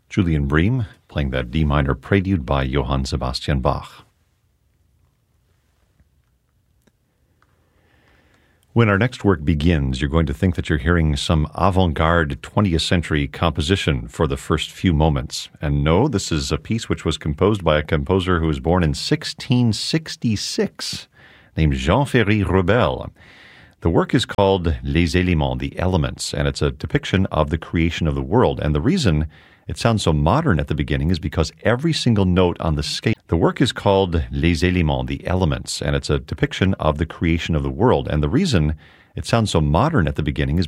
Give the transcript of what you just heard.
Julian Bream playing that D minor prelude by Johann Sebastian Bach. When our next work begins, you're going to think that you're hearing some avant-garde 20th century composition for the first few moments. And no, this is a piece which was composed by a composer who was born in 1666, named Jean-Ferry Rebel. The work is called Les Éléments, the Elements, and it's a depiction of the creation of the world. And the reason it sounds so modern at the beginning is because every single note on the scale. The work is called Les Éléments, the Elements, and it's a depiction of the creation of the world. And the reason it sounds so modern at the beginning is